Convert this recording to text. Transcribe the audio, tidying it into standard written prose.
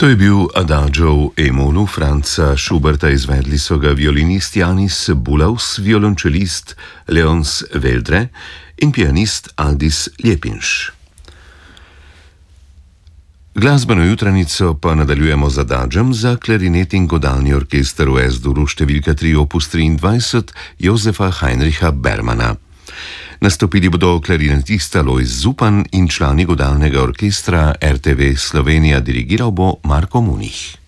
To je bil Adagio v E-molu Franza Schuberta, izvedli so ga violinist Janis Bulaus, violončelist Leons Veldre in pianist Aldis Liepinš. Glasbeno jutranico pa nadaljujemo z Adagiom za klarinet in godalni orkester v S-duru številka 3 opus 23 Josefa Heinricha Bermana. Nastopili bodo klarinetista Lojz Zupan in člani godalnega orkestra RTV Slovenija, dirigiral bo Marko Munih.